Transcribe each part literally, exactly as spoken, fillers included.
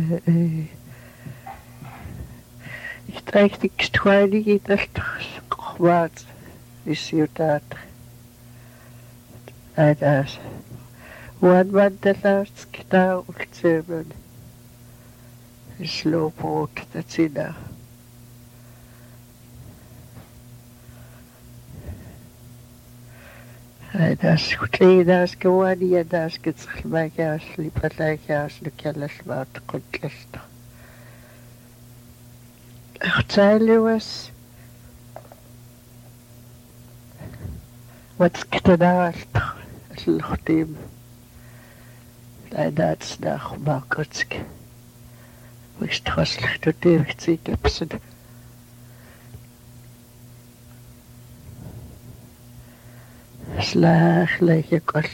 Ich trage die Gestreine geht das schwarz. Ist ja da. Das. Wann man das da und zähmen. Ist Lohbrot, das sind da. Das kleine geworden, das gibt's gleich aus, lieber gleich aus, du kennst mal, du kannst. Ich zeige was. Was geht da alt? Es lacht ihm. Leider hat's nach Markotsk. Wo ich trosslich du dem ich zieh gibsen. Slag lege kost.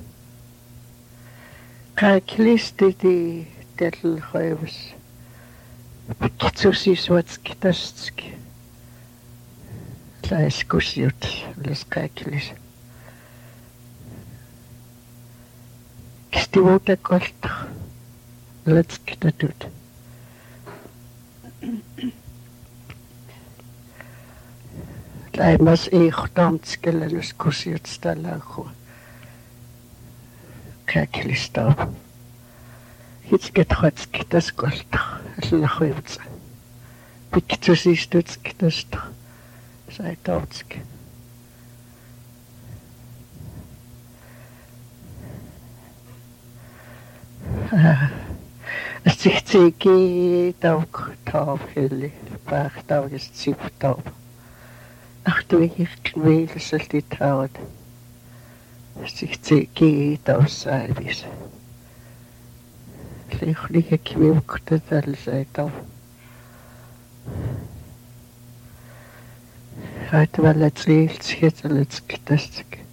Kijk liste die tetel geus. Kitsusi swatsk tastsk. Lais kusiut, las kijk lis. Kistivote kost. Let's get it. Laimas ich danskelen us kusiut stalago. Kijk lis da. Jetzt geht heute das Gold. Es ist noch jetzt. Bitte siehst du das da. Sei Tautzke. Es sich zeige Taub Taub Helle. Bach Taub ist Zip Taub. Ach du ich will es die Taub. Es sich zeige Taub sei bis. Lichtliche Quilkte der Seite. Heute war letztlich jetzt letztlich